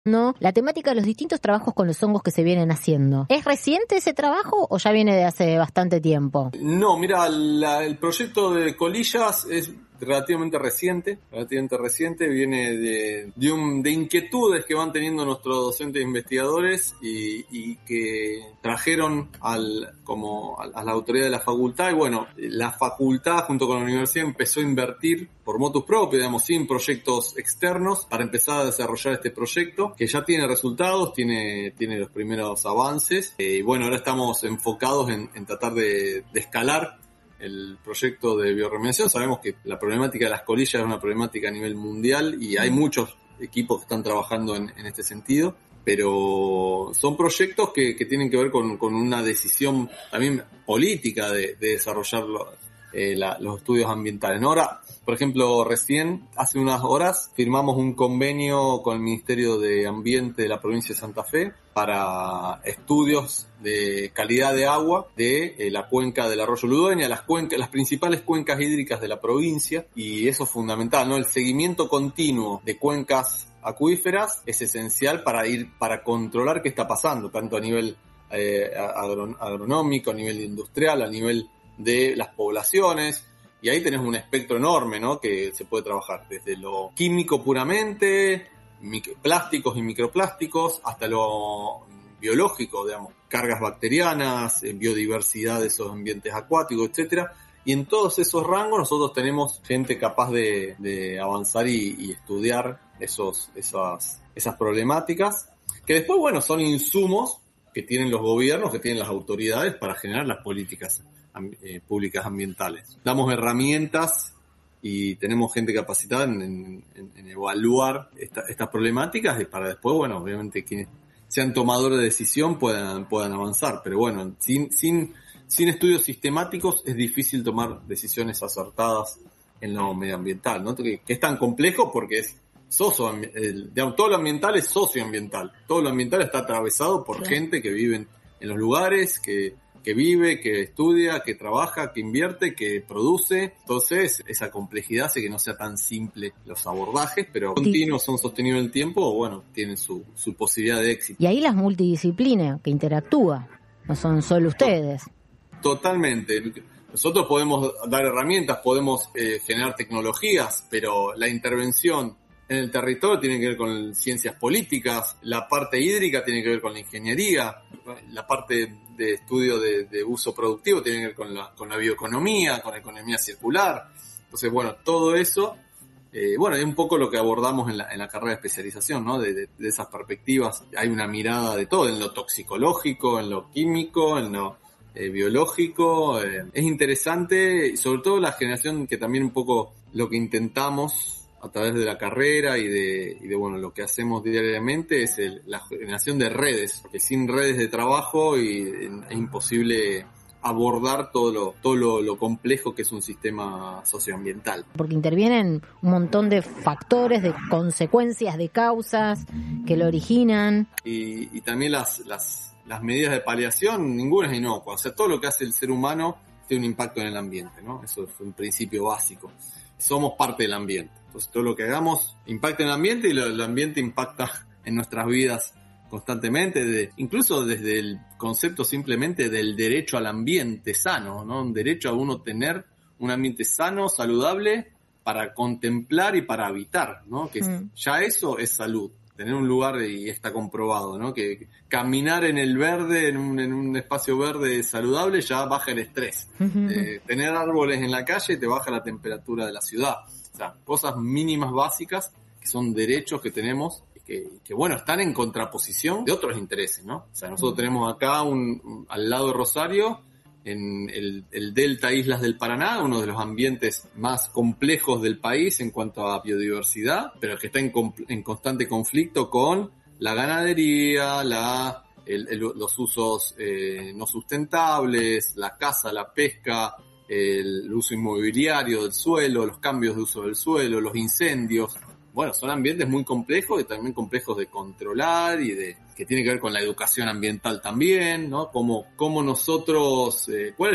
la temática de los distintos trabajos con los hongos que se vienen haciendo. ¿Es reciente ese trabajo o ya viene de hace bastante tiempo? No, mira, el proyecto de colillas es relativamente reciente, viene de inquietudes que van teniendo nuestros docentes investigadores y que trajeron a la autoridad de la facultad, y bueno, la facultad junto con la universidad empezó a invertir por motus propio, digamos, sin proyectos externos, para empezar a desarrollar este proyecto, que ya tiene resultados, tiene los primeros avances, y bueno, ahora estamos enfocados en tratar de escalar el proyecto de bioremediación. Sabemos que la problemática de las colillas es una problemática a nivel mundial y hay muchos equipos que están trabajando en este sentido, pero son proyectos que tienen que ver con una decisión también política de desarrollar los estudios ambientales, ¿no? Ahora, por ejemplo, recién, hace unas horas, firmamos un convenio con el Ministerio de Ambiente de la provincia de Santa Fe para estudios de calidad de agua de la cuenca del arroyo Ludueña, las principales cuencas hídricas de la provincia, y eso es fundamental, ¿no? El seguimiento continuo de cuencas acuíferas es esencial para controlar qué está pasando, tanto a nivel agronómico, a nivel industrial, a nivel de las poblaciones, y ahí tenés un espectro enorme, ¿no? Que se puede trabajar desde lo químico puramente, plásticos y microplásticos, hasta lo biológico, digamos, cargas bacterianas, biodiversidad de esos ambientes acuáticos, etcétera. Y en todos esos rangos nosotros tenemos gente capaz de avanzar y estudiar esas problemáticas, que después, bueno, son insumos que tienen los gobiernos, que tienen las autoridades para generar las políticas públicas ambientales. Damos herramientas y tenemos gente capacitada en evaluar estas problemáticas, y para después, bueno, obviamente quienes sean tomadores de decisión puedan avanzar, pero bueno, sin estudios sistemáticos es difícil tomar decisiones acertadas en lo medioambiental, ¿no? Que es tan complejo porque es digamos, todo lo ambiental es socioambiental, todo lo ambiental está atravesado por gente que vive en los lugares, que vive, que estudia, que trabaja, que invierte, que produce. Entonces, esa complejidad hace que no sea tan simple los abordajes, pero continuos, son sostenibles en el tiempo, bueno, tienen su posibilidad de éxito. Y ahí las multidisciplinas que interactúa, no son solo ustedes. Totalmente. Nosotros podemos dar herramientas, podemos generar tecnologías, pero la intervención en el territorio tiene que ver con ciencias políticas, la parte hídrica tiene que ver con la ingeniería, la parte de estudio de uso productivo tiene que ver con la bioeconomía, con la economía circular. Entonces, bueno, todo eso, bueno, es un poco lo que abordamos en la carrera de especialización, ¿no? De esas perspectivas. Hay una mirada de todo, en lo toxicológico, en lo químico, en lo biológico. Es interesante, y sobre todo la generación, que también un poco lo que intentamos a través de la carrera y de bueno, lo que hacemos diariamente es la generación de redes, porque sin redes de trabajo es imposible abordar todo lo complejo que es un sistema socioambiental. Porque intervienen un montón de factores, de consecuencias, de causas que lo originan. Y también las medidas de paliación, ninguna es inocua. O sea, todo lo que hace el ser humano tiene un impacto en el ambiente, ¿no? Eso es un principio básico. Somos parte del ambiente. Entonces todo lo que hagamos impacta en el ambiente, y el ambiente impacta en nuestras vidas constantemente, incluso desde el concepto simplemente del derecho al ambiente sano, ¿no? Un derecho a uno tener un ambiente sano, saludable, para contemplar y para habitar, ¿no? Que ya eso es salud. Tener un lugar, y está comprobado, ¿no? Que caminar en el verde, en un espacio verde saludable, ya baja el estrés. Tener árboles en la calle te baja la temperatura de la ciudad. O sea, cosas mínimas básicas que son derechos que tenemos y que bueno, están en contraposición de otros intereses, ¿no? O sea, nosotros tenemos acá al lado de Rosario, en el delta Islas del Paraná, uno de los ambientes más complejos del país en cuanto a biodiversidad, pero que está en constante conflicto con la ganadería, los usos no sustentables, la caza, la pesca, el uso inmobiliario del suelo, los cambios de uso del suelo, los incendios. Bueno, son ambientes muy complejos y también complejos de controlar y que tiene que ver con la educación ambiental también, ¿no? Cómo nosotros, cuál es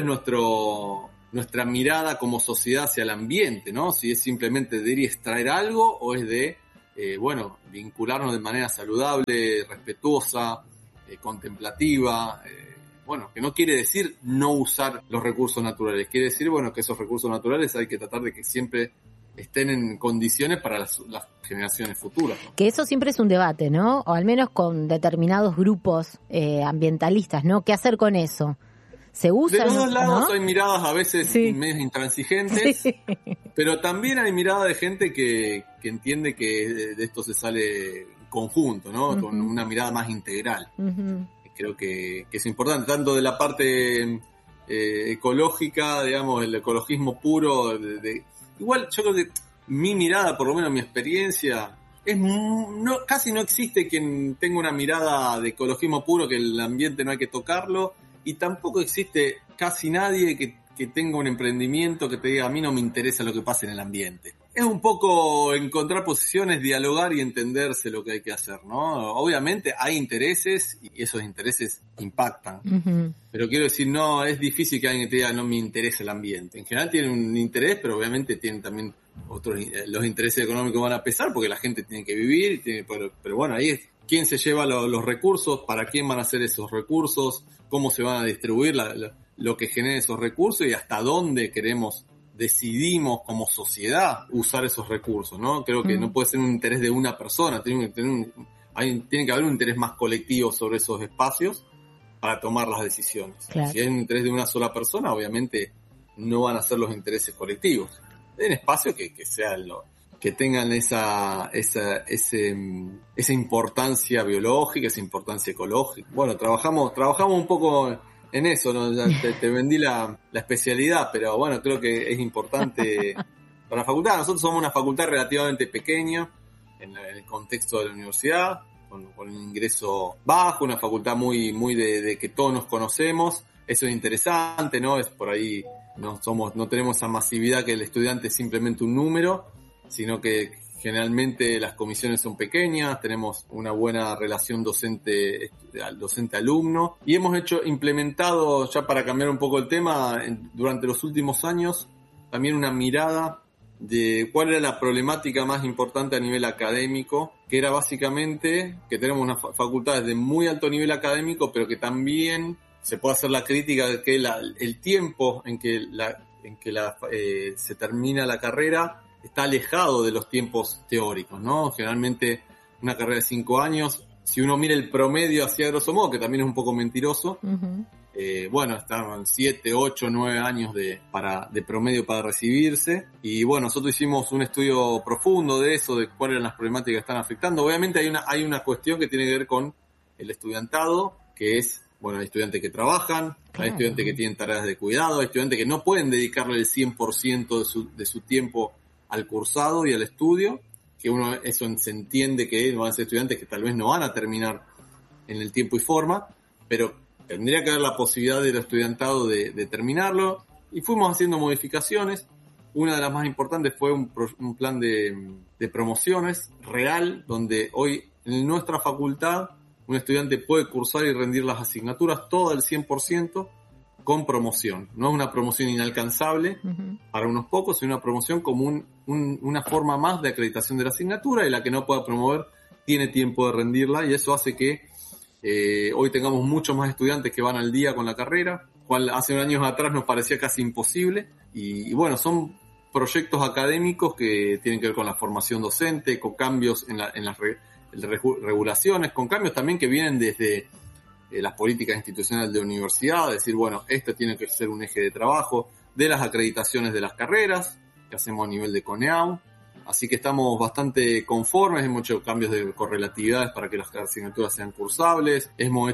nuestra mirada como sociedad hacia el ambiente, ¿no? Si es simplemente de ir y extraer algo, o es de vincularnos de manera saludable, respetuosa, contemplativa, que no quiere decir no usar los recursos naturales, quiere decir, que esos recursos naturales hay que tratar de que siempre estén en condiciones para las generaciones futuras, ¿no? Que eso siempre es un debate, ¿no? O al menos con determinados grupos ambientalistas, ¿no? ¿Qué hacer con eso? ¿Se usa? De los dos lados, ¿no? Hay miradas a veces medio intransigentes, pero también hay miradas de gente que entiende que de esto se sale en conjunto, ¿no? Con una mirada más integral. Creo que es importante, tanto de la parte ecológica, digamos, el ecologismo puro. Igual yo creo que mi mirada, por lo menos mi experiencia, casi no existe quien tenga una mirada de ecologismo puro, que el ambiente no hay que tocarlo, y tampoco existe casi nadie que tenga un emprendimiento que te diga, a mí no me interesa lo que pasa en el ambiente. Es un poco encontrar posiciones, dialogar y entenderse lo que hay que hacer, ¿no? Obviamente hay intereses y esos intereses impactan. Pero quiero decir, no, es difícil que alguien te diga, no me interesa el ambiente. En general tienen un interés, pero obviamente tienen también otros, los intereses económicos van a pesar porque la gente tiene que vivir, pero bueno, ahí es quién se lleva los recursos, para quién van a ser esos recursos, cómo se van a distribuir lo que genere esos recursos y hasta dónde decidimos como sociedad usar esos recursos, ¿no? Creo que no puede ser un interés de una persona, tiene que haber un interés más colectivo sobre esos espacios para tomar las decisiones. Claro. Si hay un interés de una sola persona, obviamente no van a ser los intereses colectivos. En espacios que sean que tengan esa importancia biológica, esa importancia ecológica. Bueno, trabajamos un poco en eso, ¿no? Ya te vendí la especialidad, pero bueno, creo que es importante para la facultad. Nosotros somos una facultad relativamente pequeña en el contexto de la universidad, con un ingreso bajo, una facultad muy de que todos nos conocemos. Eso es interesante, ¿no? Es por ahí, no tenemos esa masividad que el estudiante es simplemente un número, sino que generalmente las comisiones son pequeñas, tenemos una buena relación docente-alumno y hemos implementado, ya para cambiar un poco el tema, durante los últimos años, también una mirada de cuál era la problemática más importante a nivel académico, que era básicamente que tenemos unas facultades de muy alto nivel académico, pero que también se puede hacer la crítica de que el tiempo en que se termina la carrera está alejado de los tiempos teóricos, ¿no? Generalmente una carrera de 5 años, si uno mira el promedio hacia grosso modo, que también es un poco mentiroso, estaban 7, 8, 9 años de promedio para recibirse. Y bueno, nosotros hicimos un estudio profundo de eso, de cuáles eran las problemáticas que están afectando. Obviamente hay una cuestión que tiene que ver con el estudiantado, que es, hay estudiantes que trabajan, hay estudiantes que tienen tareas de cuidado, hay estudiantes que no pueden dedicarle el 100% de su tiempo al cursado y al estudio, que eso se entiende que van a ser estudiantes que tal vez no van a terminar en el tiempo y forma, pero tendría que haber la posibilidad del estudiantado de terminarlo, y fuimos haciendo modificaciones. Una de las más importantes fue un plan de promociones real, donde hoy en nuestra facultad un estudiante puede cursar y rendir las asignaturas todo al 100%, con promoción. No es una promoción inalcanzable para unos pocos, sino una promoción como una forma más de acreditación de la asignatura, y la que no pueda promover tiene tiempo de rendirla, y eso hace que hoy tengamos muchos más estudiantes que van al día con la carrera, cual hace años atrás nos parecía casi imposible. Y bueno, son proyectos académicos que tienen que ver con la formación docente, con cambios en las regulaciones, con cambios también que vienen desde las políticas institucionales de universidad, decir, esto tiene que ser un eje de trabajo, de las acreditaciones de las carreras que hacemos a nivel de CONEAU. Así que estamos bastante conformes, hemos hecho cambios de correlatividades para que las asignaturas sean cursables,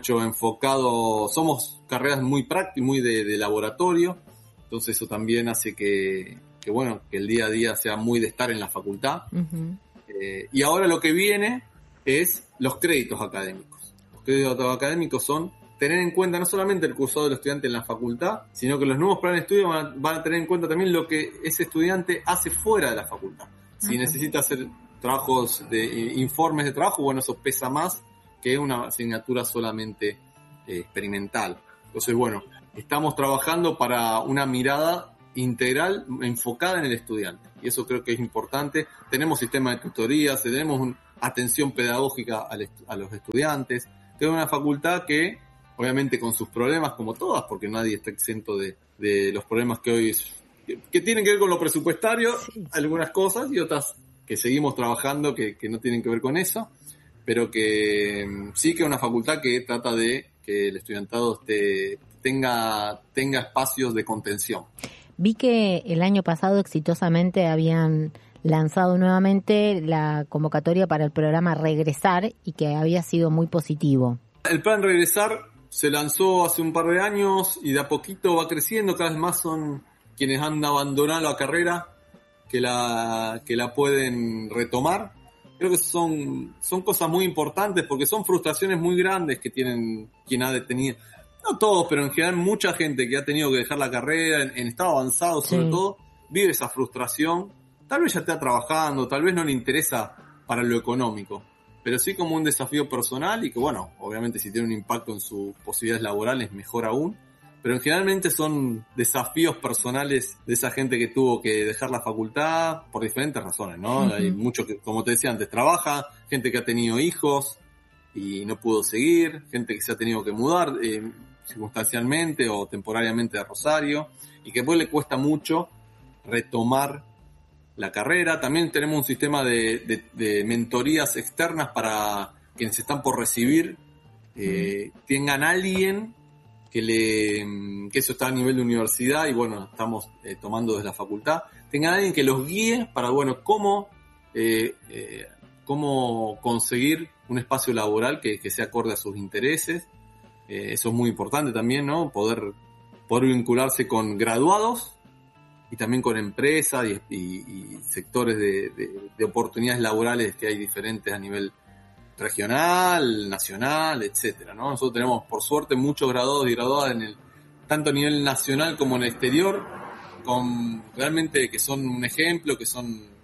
somos carreras muy prácticas, muy de laboratorio, entonces eso también hace que el día a día sea muy de estar en la facultad. Y ahora lo que viene es los créditos académicos. Los créditos académicos son tener en cuenta no solamente el cursado del estudiante en la facultad, sino que los nuevos planes de estudio van a tener en cuenta también lo que ese estudiante hace fuera de la facultad. Si necesita hacer informes de trabajo, eso pesa más que una asignatura solamente experimental. Entonces, estamos trabajando para una mirada integral enfocada en el estudiante. Y eso creo que es importante. Tenemos sistema de tutorías, tenemos atención pedagógica a los estudiantes. Tenemos una facultad que, obviamente con sus problemas como todas, porque nadie está exento de los problemas que hoy que tienen que ver con lo presupuestario, sí. Algunas cosas y otras que seguimos trabajando que no tienen que ver con eso, pero que sí que es una facultad que trata de que el estudiantado tenga espacios de contención. Vi que el año pasado exitosamente habían lanzado nuevamente la convocatoria para el programa Regresar y que había sido muy positivo. El plan Regresar se lanzó hace un par de años y de a poquito va creciendo, cada vez más son quienes han abandonado la carrera que la pueden retomar. Creo que son cosas muy importantes porque son frustraciones muy grandes que tienen quien ha detenido. No todos, pero en general mucha gente que ha tenido que dejar la carrera en estado avanzado sobre todo, vive esa frustración. Tal vez ya está trabajando, tal vez no le interesa para lo económico, pero sí como un desafío personal y que bueno, obviamente si tiene un impacto en sus posibilidades laborales mejor aún. Pero generalmente son desafíos personales de esa gente que tuvo que dejar la facultad por diferentes razones, ¿no? Uh-huh. Hay muchos que, como te decía antes, trabaja, gente que ha tenido hijos y no pudo seguir, gente que se ha tenido que mudar circunstancialmente o temporariamente a Rosario y que después le cuesta mucho retomar la carrera. También tenemos un sistema de mentorías externas para quienes están por recibir, tengan alguien que eso está a nivel de universidad y bueno, estamos tomando desde la facultad, tengan alguien que los guíe para, bueno, cómo conseguir un espacio laboral que sea acorde a sus intereses. Eso es muy importante también, ¿no? Poder vincularse con graduados y también con empresas y sectores de oportunidades laborales que hay diferentes a nivel regional, nacional, etcétera, ¿no? Nosotros tenemos, por suerte, muchos graduados y graduadas tanto a nivel nacional como en el exterior, con realmente que son un ejemplo, que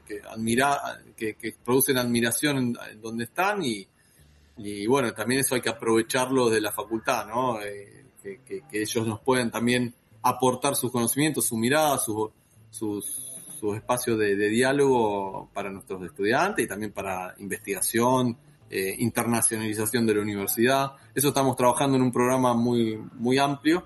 producen admiración en donde están y bueno, también eso hay que aprovecharlo de la facultad, ¿no? Que ellos nos puedan también aportar sus conocimientos, su mirada, sus espacios de diálogo para nuestros estudiantes y también para investigación, internacionalización de la universidad. Eso estamos trabajando en un programa muy, muy amplio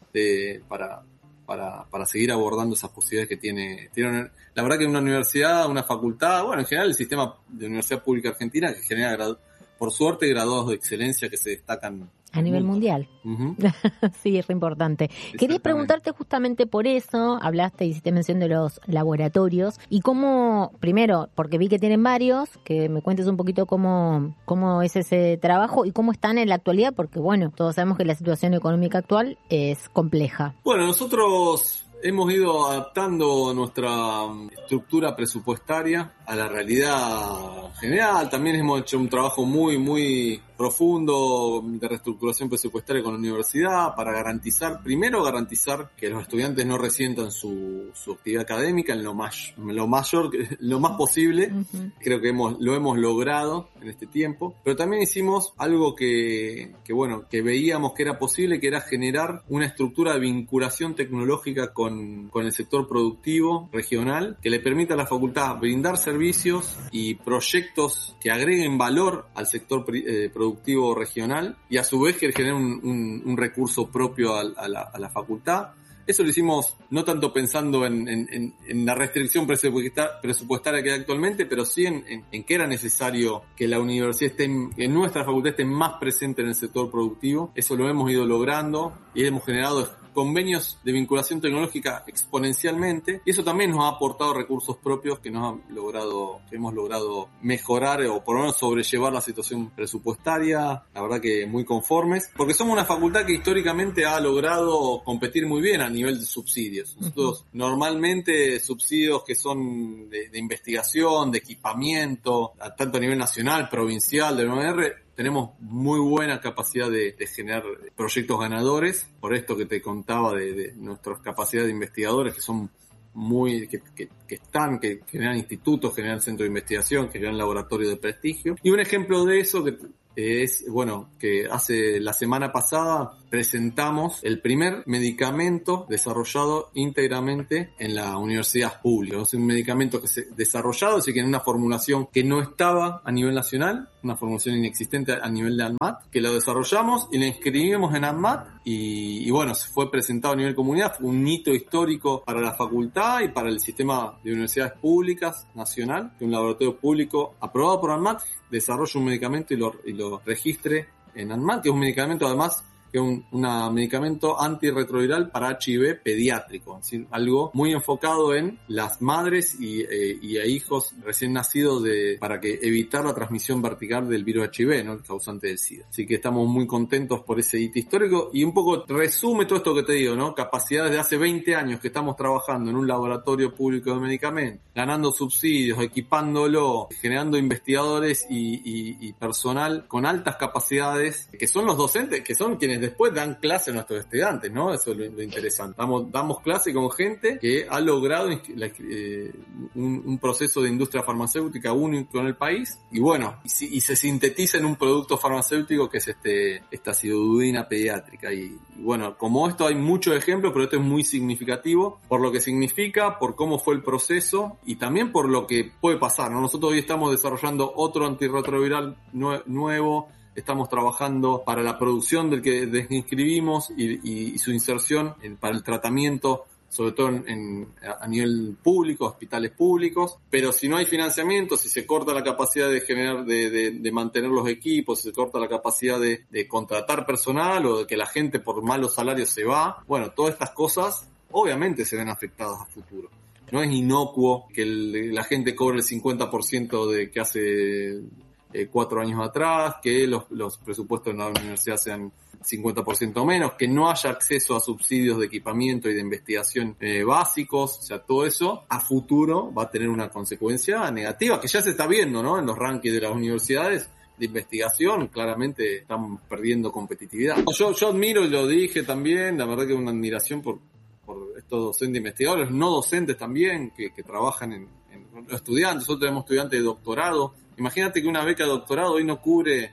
para seguir abordando esas posibilidades que tiene. La verdad que una universidad, una facultad, bueno, en general el sistema de Universidad Pública Argentina que genera, por suerte, graduados de excelencia que se destacan a nivel mundial. Uh-huh. Sí, es re importante. Quería preguntarte justamente por eso, hablaste y hiciste mención de los laboratorios y cómo, primero, porque vi que tienen varios, que me cuentes un poquito cómo es ese trabajo y cómo están en la actualidad, porque bueno, todos sabemos que la situación económica actual es compleja. Bueno, nosotros hemos ido adaptando nuestra estructura presupuestaria a la realidad general. También hemos hecho un trabajo muy, muy profundo de reestructuración presupuestaria con la universidad para garantizar que los estudiantes no resientan su actividad académica en lo más posible. Uh-huh. Creo que lo hemos logrado en este tiempo, pero también hicimos algo que veíamos que era posible, que era generar una estructura de vinculación tecnológica con el sector productivo regional que le permita a la facultad brindar servicios y proyectos que agreguen valor al sector productivo regional y a su vez que genere un recurso propio a la facultad. Eso lo hicimos no tanto pensando en la restricción presupuestaria que hay actualmente, pero sí en que era necesario que la universidad que nuestra facultad esté más presente en el sector productivo. Eso lo hemos ido logrando y hemos generado convenios de vinculación tecnológica exponencialmente y eso también nos ha aportado recursos propios que hemos logrado mejorar o por lo menos sobrellevar la situación presupuestaria. La verdad que muy conformes, porque somos una facultad que históricamente ha logrado competir muy bien a nivel de subsidios. Nosotros normalmente subsidios que son de investigación, de equipamiento, tanto a nivel nacional, provincial, del UNR, tenemos muy buena capacidad de generar proyectos ganadores, por esto que te contaba de nuestras capacidades de investigadores que son que generan institutos, generan centros de investigación, que generan laboratorios de prestigio. Y un ejemplo de eso que hace la semana pasada presentamos el primer medicamento desarrollado íntegramente en la universidad pública. Es un medicamento que se desarrollado, así que en una formulación que no estaba a nivel nacional, una formulación inexistente a nivel de ANMAT, que lo desarrollamos y lo inscribimos en ANMAT y bueno, se fue presentado a nivel comunidad. Fue un hito histórico para la facultad y para el sistema de universidades públicas nacional, que un laboratorio público aprobado por ANMAT desarrolle un medicamento y lo registre en ANMAT, que es un medicamento además que es un medicamento antirretroviral para HIV pediátrico, es decir, algo muy enfocado en las madres y a hijos recién nacidos para que evitar la transmisión vertical del virus HIV, ¿no? El causante del SIDA. Así que estamos muy contentos por ese hito histórico y un poco resume todo esto que te digo, ¿no? Capacidades de hace 20 años que estamos trabajando en un laboratorio público de medicamentos, ganando subsidios, equipándolo, generando investigadores y personal con altas capacidades, que son los docentes, que son quienes después dan clase a nuestros estudiantes, ¿no? Eso es lo interesante. Damos clase con gente que ha logrado un proceso de industria farmacéutica único en el país y bueno, y se sintetiza en un producto farmacéutico que es esta acidudina pediátrica y bueno, como esto hay muchos ejemplos, pero esto es muy significativo por lo que significa, por cómo fue el proceso y también por lo que puede pasar, ¿no? Nosotros hoy estamos desarrollando otro antirretroviral nuevo. Estamos trabajando para la producción del que inscribimos y su inserción para el tratamiento, sobre todo a nivel público, hospitales públicos. Pero si no hay financiamiento, si se corta la capacidad de generar, de mantener los equipos, si se corta la capacidad de contratar personal o de que la gente por malos salarios se va, bueno, todas estas cosas obviamente se ven afectadas a futuro. No es inocuo que la gente cobre el 50% de que hace 4 años atrás, que los presupuestos en la universidad sean 50% menos, que no haya acceso a subsidios de equipamiento y de investigación básicos, o sea, todo eso a futuro va a tener una consecuencia negativa, que ya se está viendo, ¿no? En los rankings de las universidades de investigación, claramente están perdiendo competitividad. Yo admiro, y lo dije también, la verdad que una admiración por estos docentes investigadores, no docentes también, que trabajan en estudiantes. Nosotros tenemos estudiantes de doctorado. Imagínate que una beca de doctorado hoy no cubre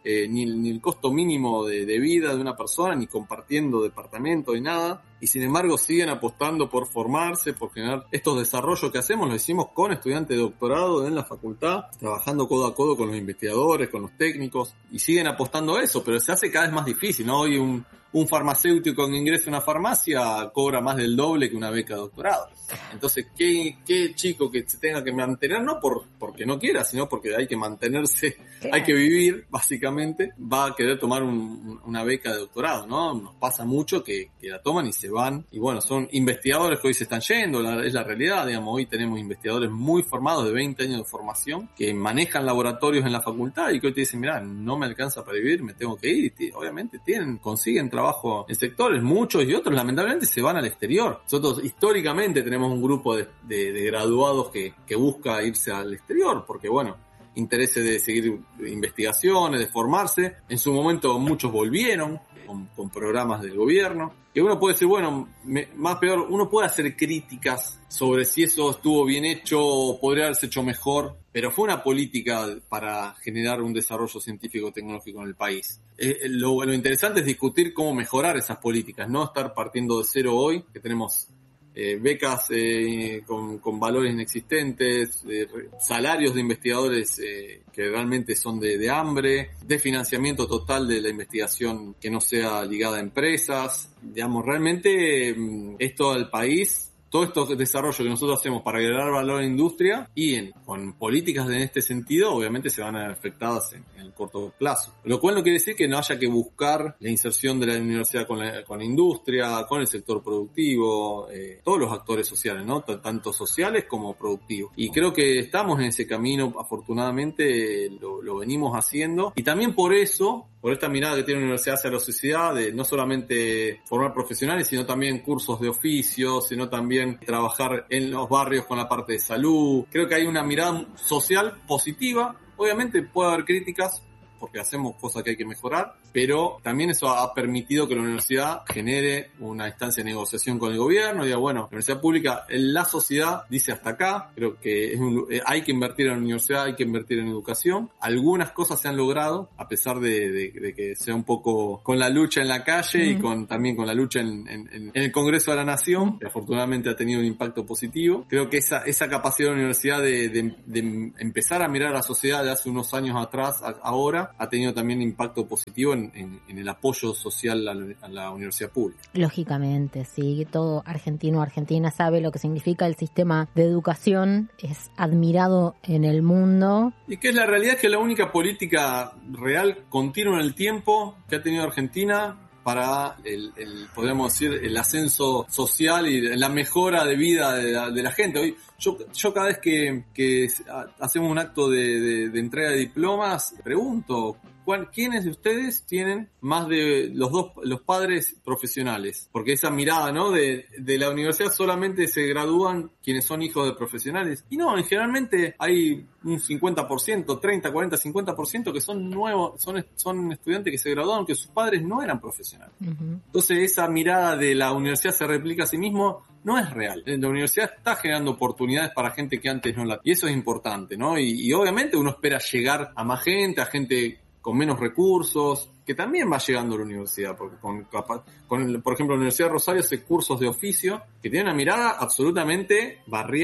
ni el costo mínimo de vida de una persona, ni compartiendo departamento ni nada, y sin embargo siguen apostando por formarse, por generar estos desarrollos que hacemos, los hicimos con estudiantes de doctorado en la facultad, trabajando codo a codo con los investigadores, con los técnicos, y siguen apostando a eso, pero se hace cada vez más difícil, ¿no? Hoy un farmacéutico que ingresa a una farmacia cobra más del doble que una beca de doctorado. Entonces, ¿qué chico que se tenga que mantener, no porque no quiera, sino porque hay que mantenerse, hay que vivir, básicamente, va a querer tomar una beca de doctorado, ¿no? Nos pasa mucho que la toman y se van. Y bueno, son investigadores que hoy se están yendo, es la realidad, digamos. Hoy tenemos investigadores muy formados, de 20 años de formación, que manejan laboratorios en la facultad y que hoy te dicen, mirá, no me alcanza para vivir, me tengo que ir. Y obviamente consiguen trabajo en sectores, muchos y otros lamentablemente se van al exterior. Nosotros históricamente tenemos un grupo de graduados que busca irse al exterior, porque bueno, intereses de seguir investigaciones, de formarse. En su momento muchos volvieron con programas del gobierno. Que uno puede decir, bueno, más peor, uno puede hacer críticas sobre si eso estuvo bien hecho o podría haberse hecho mejor, pero fue una política para generar un desarrollo científico-tecnológico en el país. Lo interesante es discutir cómo mejorar esas políticas, no estar partiendo de cero hoy, que tenemos becas con valores inexistentes, salarios de investigadores que realmente son de hambre, de financiamiento total de la investigación que no sea ligada a empresas. Digamos, realmente esto al país, todos estos desarrollos que nosotros hacemos para agregar valor a la industria y con políticas en este sentido, obviamente se van a ver afectadas en el corto plazo. Lo cual no quiere decir que no haya que buscar la inserción de la universidad con la industria, con el sector productivo, todos los actores sociales, ¿no? Tanto sociales como productivos. Y creo que estamos en ese camino, afortunadamente lo venimos haciendo. Y también por eso, por esta mirada que tiene la universidad hacia la sociedad, de no solamente formar profesionales, sino también cursos de oficio, sino también trabajar en los barrios con la parte de salud. Creo que hay una mirada social positiva. Obviamente puede haber críticas, porque hacemos cosas que hay que mejorar, pero también eso ha permitido que la universidad genere una instancia de negociación con el gobierno, diga, bueno, la universidad pública, la sociedad dice hasta acá, creo que hay que invertir en la universidad, hay que invertir en educación. Algunas cosas se han logrado, a pesar de que sea un poco con la lucha en la calle y también con la lucha en el Congreso de la Nación, que afortunadamente ha tenido un impacto positivo. Creo que esa capacidad de la universidad de empezar a mirar a la sociedad de hace unos años atrás, ahora, ha tenido también impacto positivo en el apoyo social a la universidad pública. Lógicamente, sí, todo argentino o argentina sabe lo que significa el sistema de educación, es admirado en el mundo. Y que es la realidad, es que la única política real, continua en el tiempo, que ha tenido Argentina para podríamos decir, el ascenso social y la mejora de vida de la gente. Hoy, yo cada vez que hacemos un acto de entrega de diplomas, pregunto, ¿quiénes de ustedes tienen más de los padres profesionales? Porque esa mirada, ¿no? De la universidad solamente se gradúan quienes son hijos de profesionales. Y no, generalmente hay un 50%, 30, 40, 50% que son nuevos, son estudiantes que se graduaron que sus padres no eran profesionales. Uh-huh. Entonces esa mirada de la universidad se replica a sí mismo no es real. La universidad está generando oportunidades para gente que antes no la... Y eso es importante, ¿no? Y obviamente uno espera llegar a más gente, a gente con menos recursos, que también va llegando a la universidad, porque por ejemplo, la Universidad de Rosario hace cursos de oficio que tienen una mirada absolutamente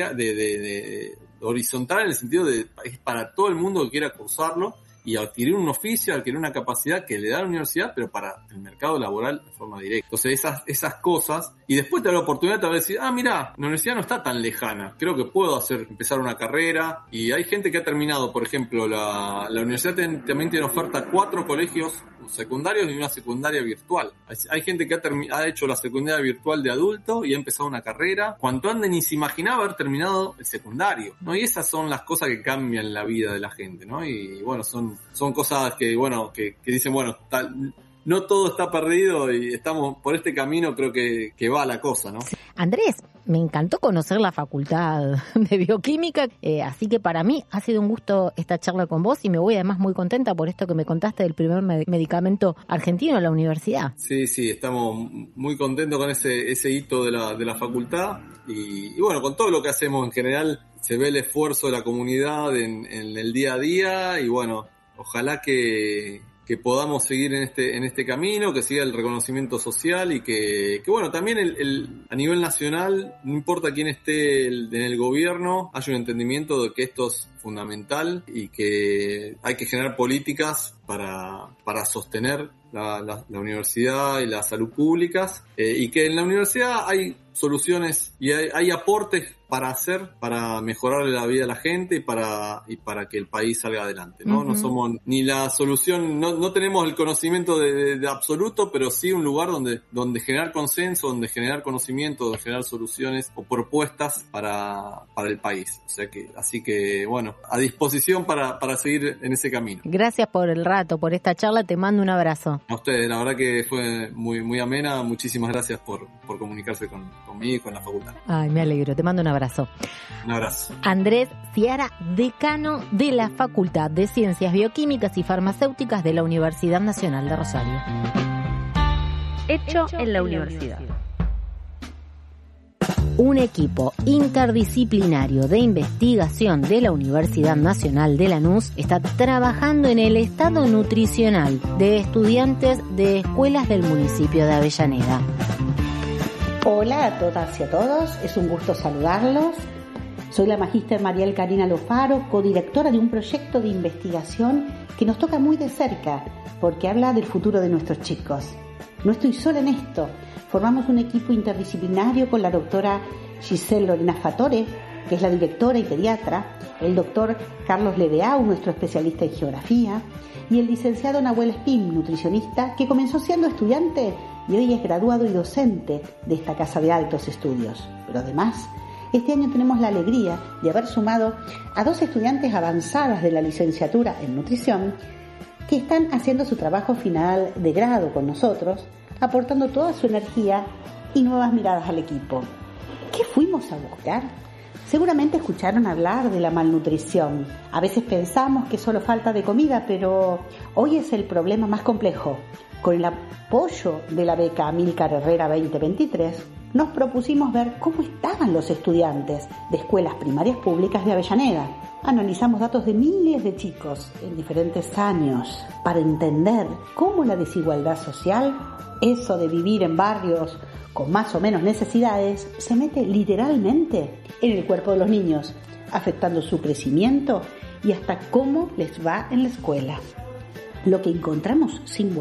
de horizontal, en el sentido de es para todo el mundo que quiera cursarlo y adquirir un oficio, adquirir una capacidad que le da la universidad, pero para el mercado laboral de forma directa. Entonces esas cosas, y después te da la oportunidad de decir, mira, la universidad no está tan lejana, creo que puedo empezar una carrera, y hay gente que ha terminado, por ejemplo, la universidad también tiene oferta 4 colegios secundarios y una secundaria virtual. Hay gente que ha hecho la secundaria virtual de adulto y ha empezado una carrera cuanto antes ni se imaginaba haber terminado el secundario, ¿no? Y esas son las cosas que cambian la vida de la gente, ¿no? Y bueno, son cosas que dicen, bueno, no todo está perdido y estamos por este camino, creo que va la cosa, ¿no? Andrés, me encantó conocer la Facultad de Bioquímica, así que para mí ha sido un gusto esta charla con vos y me voy además muy contenta por esto que me contaste del primer medicamento argentino en la universidad. Sí, estamos muy contentos con ese hito de la facultad y bueno, con todo lo que hacemos en general se ve el esfuerzo de la comunidad en el día a día y bueno, ojalá que podamos seguir en este camino, que siga el reconocimiento social y que bueno, también a nivel nacional, no importa quién esté en el gobierno, haya un entendimiento de que esto es fundamental y que hay que generar políticas para sostener la universidad y la salud públicas y que en la universidad hay soluciones y hay aportes para hacer, para mejorar la vida de la gente y para que el país salga adelante, ¿no? Uh-huh. No somos ni la solución, no tenemos el conocimiento de absoluto, pero sí un lugar donde generar consenso, donde generar conocimiento, donde generar soluciones o propuestas para el país. O sea así que bueno, a disposición para seguir en ese camino. Gracias por el rato, por esta charla, te mando un abrazo. A ustedes, la verdad que fue muy, muy amena, muchísimas gracias por comunicarse conmigo y con la facultad. Ay, me alegro, te mando un abrazo. Un abrazo. Andrés Ciara, decano de la Facultad de Ciencias Bioquímicas y Farmacéuticas de la Universidad Nacional de Rosario. Hecho en la universidad. Un equipo interdisciplinario de investigación de la Universidad Nacional de Lanús está trabajando en el estado nutricional de estudiantes de escuelas del municipio de Avellaneda. Hola a todas y a todos, es un gusto saludarlos. Soy la magíster Mariel Karina Lofaro, codirectora de un proyecto de investigación que nos toca muy de cerca porque habla del futuro de nuestros chicos. No estoy sola en esto. Formamos un equipo interdisciplinario con la doctora Giselle Lorena Fatore, que es la directora y pediatra, el doctor Carlos Ledeau, nuestro especialista en geografía, y el licenciado Nahuel Espín, nutricionista, que comenzó siendo estudiante y hoy es graduado y docente de esta casa de altos estudios. Pero además, este año tenemos la alegría de haber sumado a 2 estudiantes avanzadas de la licenciatura en nutrición que están haciendo su trabajo final de grado con nosotros, aportando toda su energía y nuevas miradas al equipo. ¿Qué fuimos a buscar? Seguramente escucharon hablar de la malnutrición. A veces pensamos que es solo falta de comida, pero hoy es el problema más complejo. Con el apoyo de la beca Amílcar Herrera 2023, nos propusimos ver cómo estaban los estudiantes de escuelas primarias públicas de Avellaneda. Analizamos datos de miles de chicos en diferentes años para entender cómo la desigualdad social, eso de vivir en barrios con más o menos necesidades, se mete literalmente en el cuerpo de los niños, afectando su crecimiento y hasta cómo les va en la escuela. Lo que encontramos sin